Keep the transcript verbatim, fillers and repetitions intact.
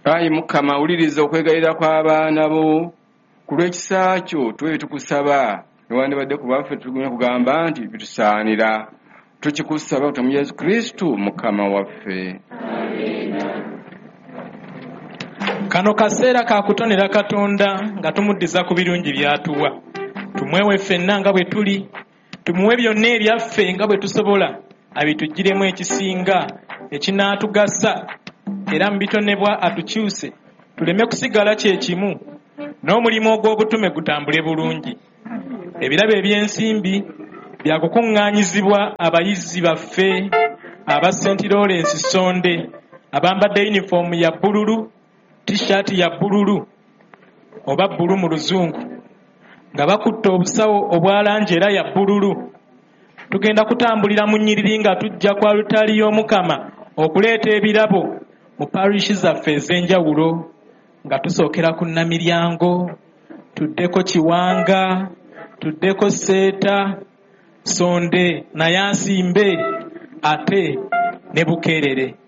Ayi Mukama uliriza okwegayirira kw'abaana bo ku lw'ekisa kyo tuwe tukusaba newandibadde ku baffe tugumya kugamba nti bitusaanira tukikusaba mu Yesu Kristo Mukama waffe. Kano kaseera ka kutonera Katonda nga tumuddiza ku birungi by'atuwa. Tumwewe ffenna nga bwe tuli, tumuwe byonna ebyaffe nga bwe tusobola, abitugiremu ekisinga ekinaatugasa era mu bitonebwa atukyuse, tuleme kusigala kye kimu n'omulimu ogw'obutume gutambule bulungi. Ebirabo eby'ensimbi bya kukuŋŋaanyizibwa abayizi baffe aba Saint Lawrence Sonde abambadde yunifoomu ya bbululu, t-shirt ya bbululu oba bbulu mu luzungu nga bakutte obusawo obwa langi era ya bbululu. Tugenda kutambulira mu nnyiriri nga tujja kwa lutaali y'Omukama okuleeta ebirabo mu parishi zaffe ez'enjawulo nga tusookera ku Namiryango, tuddeko Kiwanga, tuddeko Seeta, Sonde, Nayansimbe ate ne Bukeerere.